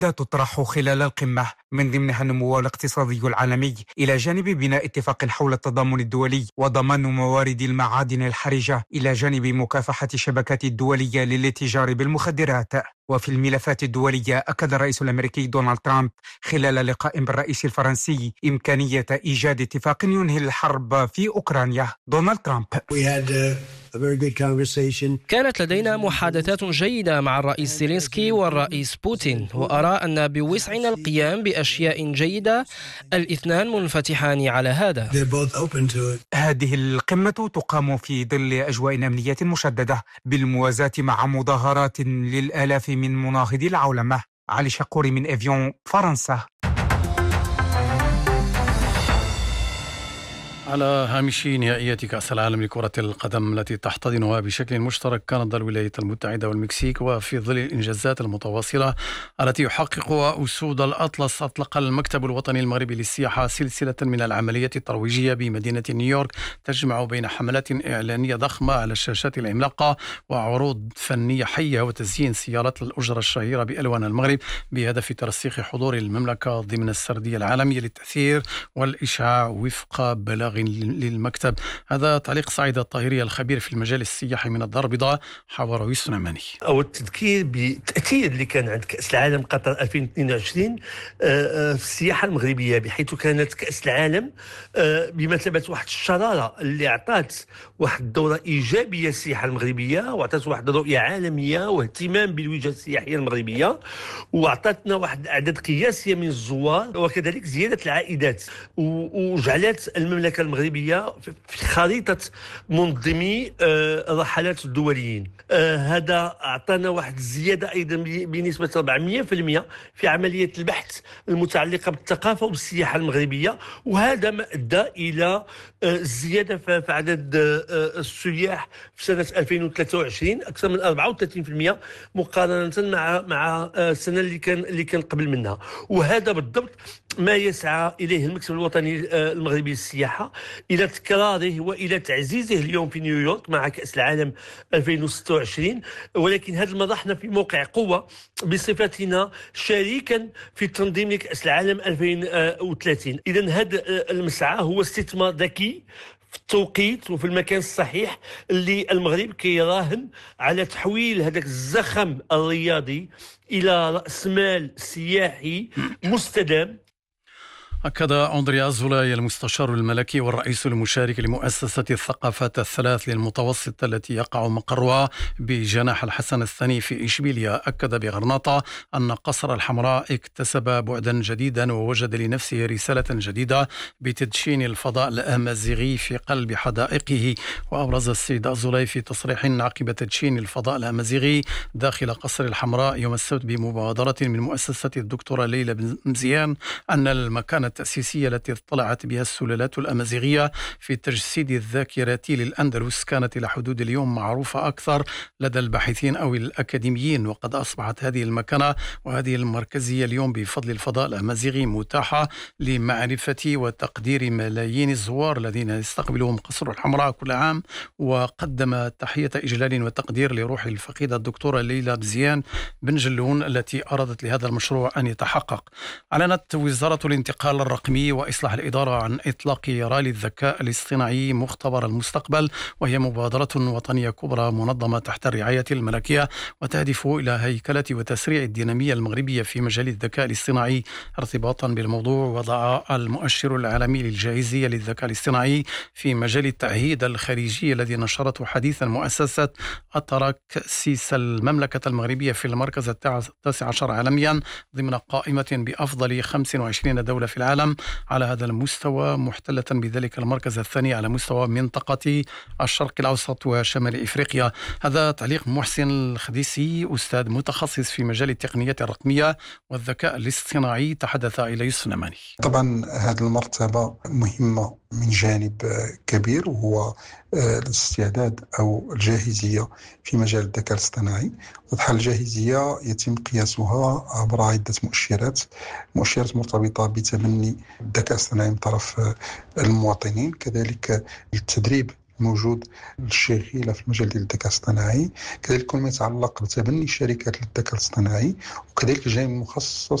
تطرح خلال القمة، من ضمنها النمو الاقتصادي العالمي إلى جانب بناء اتفاق حول التضامن الدولي وضمان موارد المعادن الحرجة، إلى جانب مكافحة الشبكات الدولية للاتجار بالمخدرات. وفي الملفات الدولية أكد الرئيس الأمريكي دونالد ترامب خلال لقاء بالرئيس الفرنسي إمكانية إيجاد اتفاق ينهي الحرب في أوكرانيا. دونالد ترامب: كانت لدينا محادثات جيدة مع الرئيس زيلينسكي والرئيس بوتين، وأرى أن بوسعنا القيام بأشياء جيدة. الاثنان منفتحان على هذا. هذه القمة تقام في ظل أجواء أمنية مشددة، بالموازاة مع مظاهرات للآلاف من مناهضي العولمة. علي شقوري من إفيون، فرنسا. على هامش نهائيات كأس العالم لكرة القدم التي تحتضنها بشكل مشترك كندا الولايات المتحدة والمكسيك، وفي ظل الإنجازات المتواصلة التي يحققها أسود الأطلس، أطلق المكتب الوطني المغربي للسياحة سلسلة من العمليات الترويجية بمدينة نيويورك تجمع بين حملات إعلانية ضخمة على الشاشات العملاقة وعروض فنية حية وتزيين سيارات الأجرة الشهيرة بألوان المغرب، بهدف ترسيخ حضور المملكة ضمن السردية العالمية للتأثير والإشعاع وفق بلاغ للمكتب. هذا تعليق سعيد الطاهري الخبير في المجال السياحي من الدار البيضاء، حواره يوسف نعماني. أو التذكير بالتأثير اللي كان عند كأس العالم قطر 2022 في السياحة المغربية، بحيث كانت كأس العالم بمثابة واحد الشرارة اللي أعطت واحد الدورة إيجابية للسياحة المغربية، وأعطت واحد الرؤية عالمية واهتمام بالوجهة السياحية المغربية، وأعطتنا واحد أعداد قياسية من الزوار، وكذلك زيادة العائدات، وجعلت المملكة المغربية في خريطة منظمي الرحلات الدوليين. هذا أعطانا واحد الزيادة أيضا بنسبة 400% في عملية البحث المتعلقة بالثقافة والسياحة المغربية، وهذا ما أدى إلى الزيادة في عدد السياح في سنة 2023 أكثر من 34% مقارنة مع السنة اللي كان قبل منها. وهذا بالضبط ما يسعى إليه المكتب الوطني المغربي للسياحة، إلى تكراره وإلى تعزيزه اليوم في نيويورك مع كأس العالم 2026. ولكن هذه المرة احنا في موقع قوة بصفتنا شريكا في تنظيم كأس العالم 2030. إذن هذا المسعى هو استثمار ذكي في التوقيت وفي المكان الصحيح، اللي المغرب كيراهن على تحويل هذاك الزخم الرياضي إلى رأس مال سياحي مستدام. أكد أندريا زولاي المستشار الملكي والرئيس المشارك لمؤسسة الثقافات الثلاث للمتوسط التي يقع مقرها بجناح الحسن الثاني في إشبيلية، أكد بغرناطة أن قصر الحمراء اكتسب بعدا جديدا ووجد لنفسه رسالة جديدة بتدشين الفضاء الأمازيغي في قلب حدائقه. وأبرز السيد زولاي في تصريح عقب تدشين الفضاء الأمازيغي داخل قصر الحمراء يوم السبت بمبادرة من مؤسسة الدكتورة ليلى مزيان أن المكان التأسيسية التي اطلعت بها السلالات الأمازيغية في تجسيد الذاكرة للأندلس كانت إلى حدود اليوم معروفة أكثر لدى الباحثين أو الأكاديميين، وقد أصبحت هذه المكانة وهذه المركزية اليوم بفضل الفضاء الأمازيغي متاحة لمعرفة وتقدير ملايين الزوار الذين يستقبلهم قصر الحمراء كل عام. وقدم تحية إجلال وتقدير لروح الفقيدة الدكتورة ليلى بزيان بن جلون التي أرادت لهذا المشروع أن يتحقق. أعلنت وزارة الانتقال الرقمي وإصلاح الإدارة عن إطلاق رالي الذكاء الاصطناعي مختبر المستقبل، وهي مبادرة وطنية كبرى منظمة تحت الرعاية الملكية وتهدف إلى هيكلة وتسريع الدينامية المغربية في مجال الذكاء الاصطناعي. ارتباطا بالموضوع، وضع المؤشر العالمي للجاهزية للذكاء الاصطناعي في مجال التعهيد الخارجي الذي نشرته حديثا مؤسسة التراكسيس المملكة المغربية في المركز 19 عالميا ضمن قائمة بأفضل 25 دولة في العالم على هذا المستوى، محتلة بذلك المركز الثاني على مستوى منطقة الشرق الأوسط وشمال إفريقيا. هذا تعليق محسن الخديسي، أستاذ متخصص في مجال التقنيات الرقمية والذكاء الاصطناعي، تحدث إلى يوسف نعماني. طبعا هذه المرتبة مهمة من جانب كبير، وهو الاستعداد أو الجاهزية في مجال الذكاء الاصطناعي. وضح الجاهزية يتم قياسها عبر عدة مؤشرات مرتبطة بتبني الذكاء الاصطناعي من طرف المواطنين، كذلك التدريب الموجود الشاغله في المجال ديال الذكاء الاصطناعي، كذلك كل ما يتعلق بتبني الشركات للذكاء الاصطناعي، وكذلك الجانب المخصص